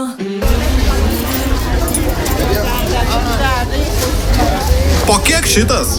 Po kiek šitas?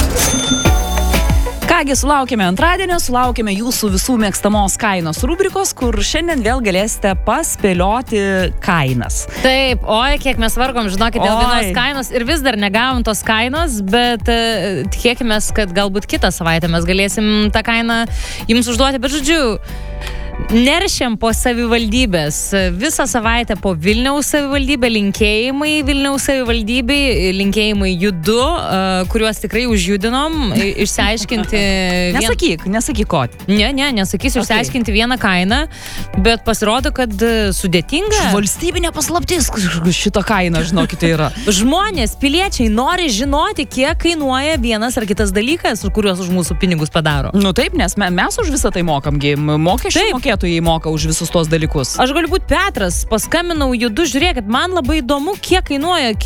Kągi, sulaukėme antradienio, sulaukėme jūsų visų mėgstamos kainos rubrikos, kur šiandien vėl galėsite paspėlioti kainas. Taip, oi, kiek mes vargom, žinokit, dėl vienos kainos ir vis dar negavom tos kainos, bet tikėkime, kad galbūt kitą savaitę mes galėsim tą kainą jums užduoti, bet žodžiu, neršiam po savivaldybės. Visą savaitę po Vilniaus savivaldybę, linkėjimai Vilniaus savivaldybei, linkėjimai judu, kuriuos tikrai užjudinom, išsiaiškinti... Nesakyk ko. Nesakysiu, išsiaiškinti vieną kainą, bet pasirodo, kad sudėtinga. Valstybinė paslaptis šitą kainą, žinokite, yra. Žmonės, piliečiai nori žinoti, kiek kainuoja vienas ar kitas dalykas, kuriuos už mūsų pinigus padaro. Nu taip, nes mes už visą tai mokam, mokesčių mokėtojai moka už visus tos dalykus. Aš galiu būti Petras, paskambinau judu, žiūrėkit, man labai įdomu, kiek kainuoja,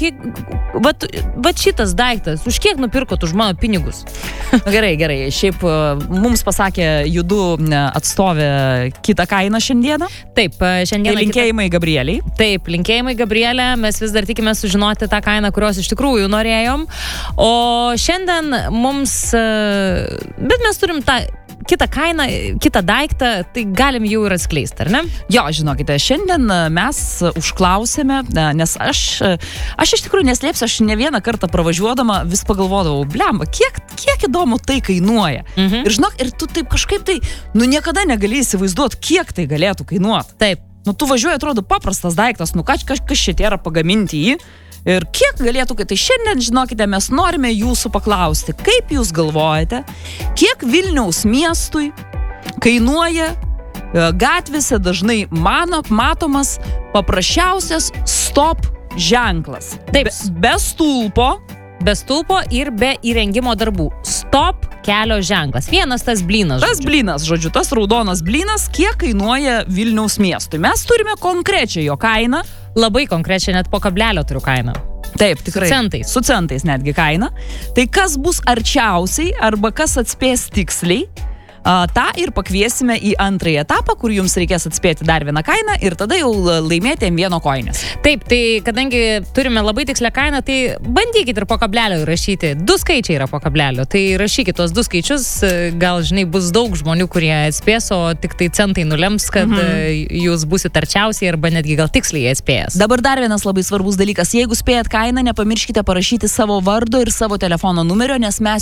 vat šitas daiktas, už kiek nupirkot už mano pinigus. Gerai, šiaip mums pasakė judu atstovė kitą kainą šiandieną. Taip, šiandieną. Linkėjimai Gabrieliai. Taip, linkėjimai Gabrielė, mes vis dar tikime sužinoti tą kainą, kurios iš tikrųjų norėjom. O šiandien mums, bet mes turim tą kitą kainą, kitą daiktą, tai galim jau ir atskleisti, ar ne? Jo, žinokite, šiandien mes užklausėme, nes aš iš tikrųjų neslėpsiu, aš ne vieną kartą pravažiuodama vis pagalvodavau, blemba, kiek įdomu tai kainuoja. Ir žinok, ir tu taip kažkaip tai, niekada negali įsivaizduoti, kiek tai galėtų kainuoti. Taip. Tu važiuoji, atrodo, paprastas daiktas, kas šitie yra pagaminti jį. Ir kiek galėtų, tai šiandien, žinokite, mes norime jūsų paklausti, kaip jūs galvojate, kiek Vilniaus miestui kainuoja gatvėse dažnai matomas paprasčiausias stop ženklas. Taip. Be stulpo ir be įrengimo darbų. Stop kelio ženklas. Vienas tas blynas. Tas blynas, žodžiu, tas raudonas blynas, kiek kainuoja Vilniaus miestui. Mes turime konkrečią jo kainą. Labai konkrečiai, net po kablelio turiu kainą. Taip, tikrai. Su centais netgi kaina. Tai kas bus arčiausiai arba kas atspės tiksliai, tą ir pakviesime į antrąjį etapą, kur jums reikės atspėti dar vieną kainą ir tada jau laimėti M1 koinės. Taip, tai kadangi turime labai tikslę kainą, tai bandykit ir po kablelio įrašyti. 2 skaičiai yra po kablelio, tai rašykit tos 2 skaičius, gal, žinai, bus daug žmonių, kurie atspės, o tik tai centai nulems, kad jūs būsit arčiausiai arba netgi gal tiksliai atspėjęs. Dabar dar vienas labai svarbus dalykas. Jeigu spėjat kainą, nepamirškite parašyti savo vardo ir savo telefono numerio, nes mes